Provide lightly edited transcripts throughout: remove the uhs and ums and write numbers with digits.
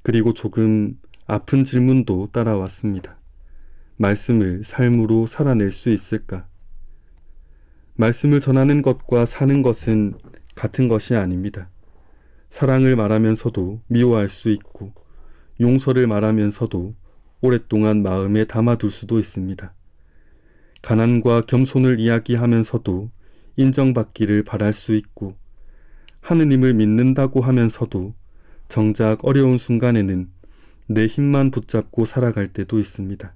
그리고 조금 아픈 질문도 따라왔습니다. 말씀을 삶으로 살아낼 수 있을까? 말씀을 전하는 것과 사는 것은 같은 것이 아닙니다. 사랑을 말하면서도 미워할 수 있고, 용서를 말하면서도 오랫동안 마음에 담아둘 수도 있습니다. 가난과 겸손을 이야기하면서도 인정받기를 바랄 수 있고, 하느님을 믿는다고 하면서도 정작 어려운 순간에는 내 힘만 붙잡고 살아갈 때도 있습니다.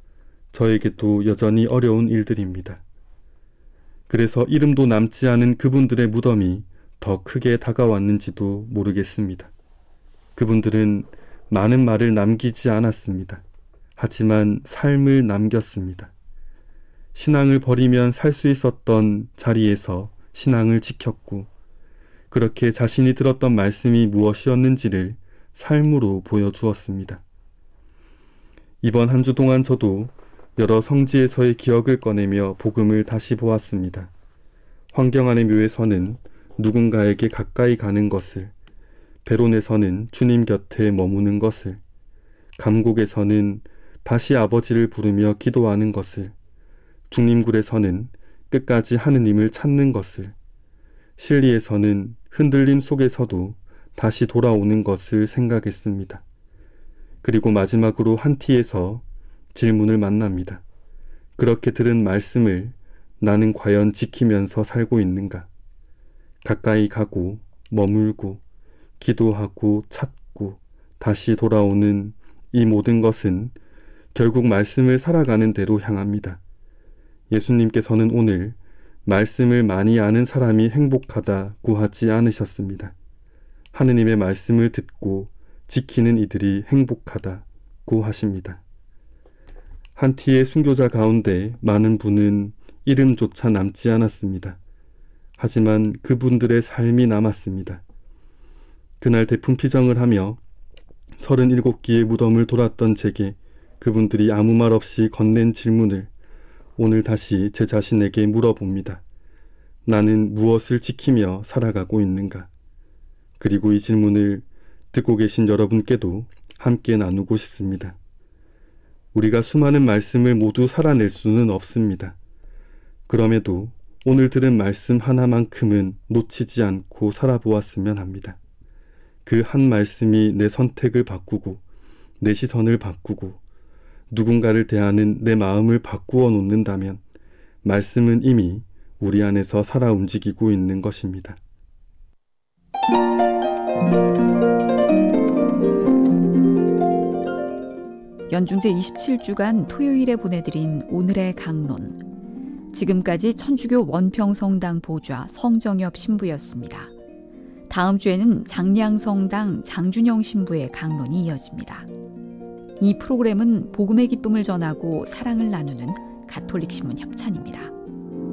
저에게도 여전히 어려운 일들입니다. 그래서 이름도 남지 않은 그분들의 무덤이 더 크게 다가왔는지도 모르겠습니다. 그분들은 많은 말을 남기지 않았습니다. 하지만 삶을 남겼습니다. 신앙을 버리면 살 수 있었던 자리에서 신앙을 지켰고, 그렇게 자신이 들었던 말씀이 무엇이었는지를 삶으로 보여주었습니다. 이번 한 주 동안 저도 여러 성지에서의 기억을 꺼내며 복음을 다시 보았습니다. 환경 안의 묘에서는 누군가에게 가까이 가는 것을, 배론에서는 주님 곁에 머무는 것을, 감곡에서는 다시 아버지를 부르며 기도하는 것을, 중림굴에서는 끝까지 하느님을 찾는 것을, 실리에서는 흔들림 속에서도 다시 돌아오는 것을 생각했습니다. 그리고 마지막으로 한티에서 질문을 만납니다. 그렇게 들은 말씀을 나는 과연 지키면서 살고 있는가? 가까이 가고 머물고 기도하고 찾고 다시 돌아오는 이 모든 것은 결국 말씀을 살아가는 대로 향합니다. 예수님께서는 오늘 말씀을 많이 아는 사람이 행복하다고 하지 않으셨습니다. 하느님의 말씀을 듣고 지키는 이들이 행복하다고 하십니다. 한티의 순교자 가운데 많은 분은 이름조차 남지 않았습니다. 하지만 그분들의 삶이 남았습니다. 그날 대풍 피정을 하며 37기의 무덤을 돌았던 제게 그분들이 아무 말 없이 건넨 질문을 오늘 다시 제 자신에게 물어봅니다. 나는 무엇을 지키며 살아가고 있는가? 그리고 이 질문을 듣고 계신 여러분께도 함께 나누고 싶습니다. 우리가 수많은 말씀을 모두 살아낼 수는 없습니다. 그럼에도 오늘 들은 말씀 하나만큼은 놓치지 않고 살아보았으면 합니다. 그 한 말씀이 내 선택을 바꾸고 내 시선을 바꾸고 누군가를 대하는 내 마음을 바꾸어 놓는다면 말씀은 이미 우리 안에서 살아 움직이고 있는 것입니다. 연중제 27주간 토요일에 보내드린 오늘의 강론. 지금까지 천주교 원평성당 보좌 성정엽 신부였습니다. 다음 주에는 장량성당 장준영 신부의 강론이 이어집니다. 이 프로그램은 복음의 기쁨을 전하고 사랑을 나누는 가톨릭 신문 협찬입니다.